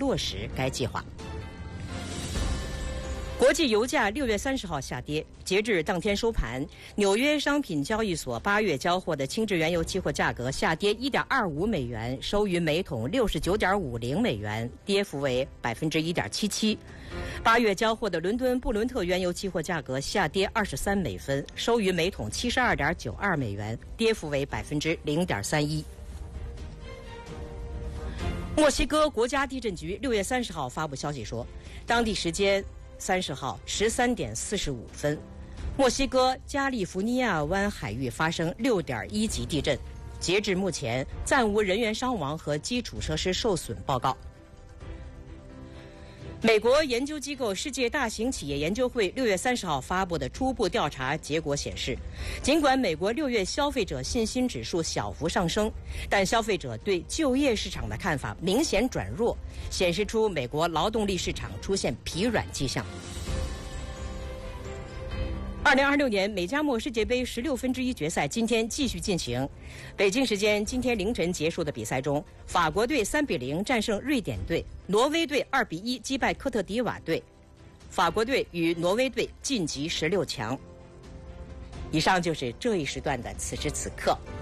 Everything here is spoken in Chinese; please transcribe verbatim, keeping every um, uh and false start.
落实该计划。国际油价六月三十号下跌，截至当天收盘，纽约商品交易所八月交货的轻质原油期货价格下跌 一点二五美元，收于每桶六十九点五零美元，跌幅为 百分之一点七七。八月交货的伦敦布伦特原油期货价格下跌二十三美分，收于每桶七十二点九二美元，跌幅为 百分之零点三一。墨西哥国家地震局六月三十号发布消息说，当地时间三十号十三点四十五分，墨西哥加利福尼亚湾海域发生六点一级地震，截至目前暂无人员伤亡和基础设施受损报告。美国研究机构世界大型企业研究会六月三十号发布的初步调查结果显示，尽管美国六月消费者信心指数小幅上升，但消费者对就业市场的看法明显转弱，显示出美国劳动力市场出现疲软迹象。二零二六年美加墨世界杯十六分之一决赛今天继续进行。北京时间今天凌晨结束的比赛中，法国队三比零战胜瑞典队，挪威队二比一击败科特迪瓦队，法国队与挪威队晋级十六强。以上就是这一时段的此时此刻。